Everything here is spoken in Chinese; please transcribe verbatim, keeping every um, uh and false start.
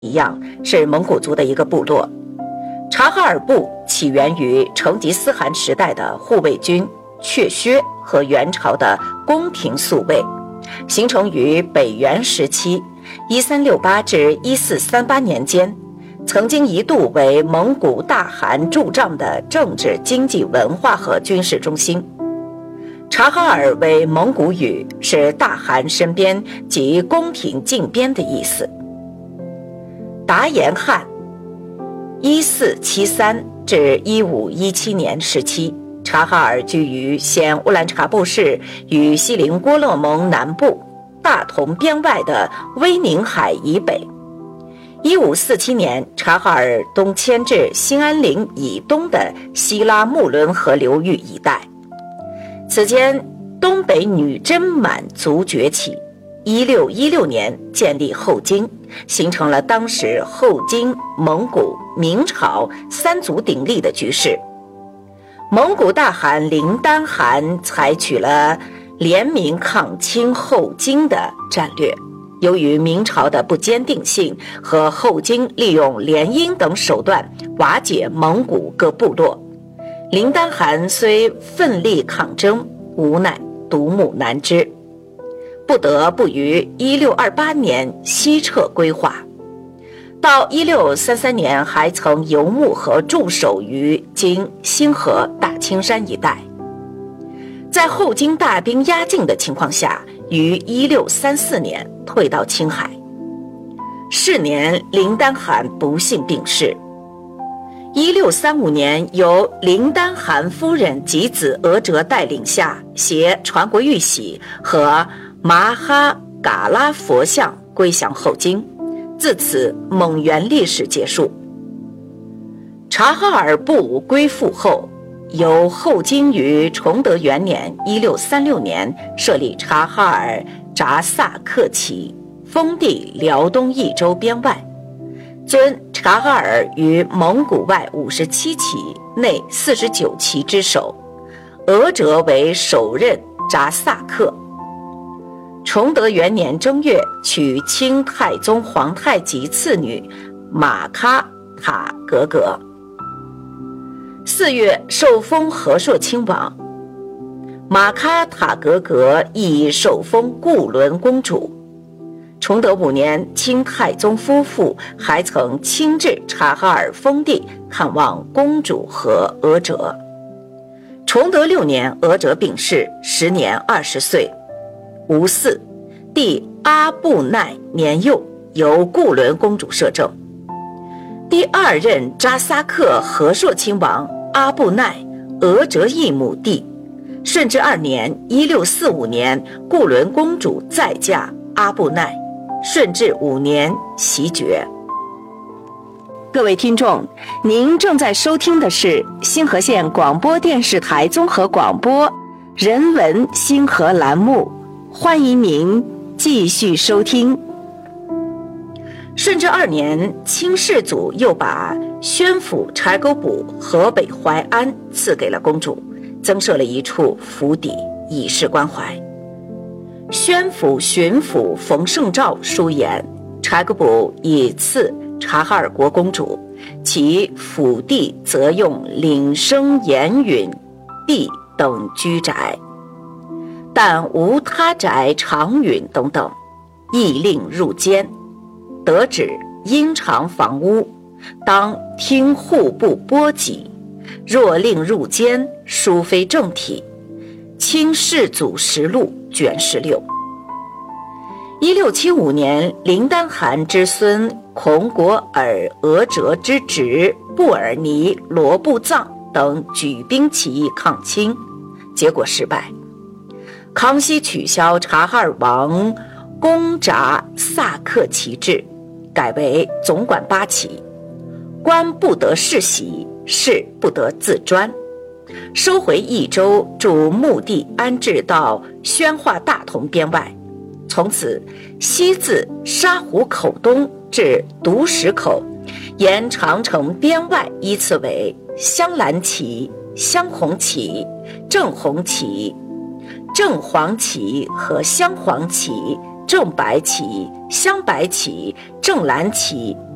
一样，是蒙古族的一个部落。察哈尔部起源于成吉思汗时代的护卫军确薛和元朝的宫廷宿卫，形成于北元时期一三六八至一四三八年间，曾经一度为蒙古大汗驻帐的政治、经济、文化和军事中心。察哈尔为蒙古语，是大汗身边及宫廷近边的意思。达延汗一四七三至一五一七年时期，察哈尔居于现乌兰察布市与锡林郭勒盟南部大同边外的威宁海以北。一五四七年，察哈尔东迁至兴安岭以东的希拉木伦河流域一带。此间，东北女真满族崛起。一六一六年建立后金，形成了当时后金、蒙古、明朝三足鼎立的局势。蒙古大汗林丹汗采取了联名抗清后金的战略。由于明朝的不坚定性和后金利用联姻等手段瓦解蒙古各部落，林丹汗虽奋力抗争，无奈独木难支，不得不于一六二八年西撤归化。到一六三三年还曾游牧和驻守于今新河大青山一带。在后金大兵压境的情况下，于一六三四年退到青海。是年，林丹汗不幸病逝。一六三五年，由林丹汗夫人及子额哲带领下，携传国玉玺和麻哈嘎拉佛像归降后金，自此蒙元历史结束。察哈尔部归附后，由后金于崇德元年一六三六年设立察哈尔扎萨克旗，封地辽东益州边外，尊察哈尔于蒙古外五十七旗内四十九旗之首，额哲为首任扎萨克。崇德元年正月，娶清太宗皇太极次女马喀塔格格。四月，受封和硕亲王。马喀塔格格亦受封固伦公主。崇德五年，清太宗夫妇还曾亲至察哈尔封地看望公主和额哲。崇德六年，额哲病逝，时年二十岁。吴嗣，弟阿布奈年幼，由固伦公主摄政。第二任扎萨克和硕亲王阿布奈，额哲义母弟。顺治二年一六四五年，固伦公主再嫁阿布奈。顺治五年袭爵。各位听众，您正在收听的是新河县广播电视台综合广播人文新河栏目，欢迎您继续收听。顺治二年，清世祖又把宣府柴沟堡河北淮安赐给了公主，增设了一处府邸，以示关怀。宣府巡抚冯胜照书言，柴沟堡以赐察哈尔国公主，其府地则用岭生岩允地等居宅，但无他宅长允等等，亦令入监。得旨，因偿房屋，当听户部拨给，若令入监，殊非正体。清世祖实录卷十六。一六七五年，林丹汗之孙孔果尔额哲之侄布尔尼罗布藏等举兵起义抗清，结果失败。康熙取消察哈尔王公札萨克旗制，改为总管八旗，官不得世袭，士不得自专，收回益州，驻墓地安置到宣化大同边外。从此，西自沙湖口东至独石口，沿长城边外依次为镶蓝旗、镶红旗、正红旗、正黄旗和镶黄旗、正白旗、镶白旗、正蓝旗、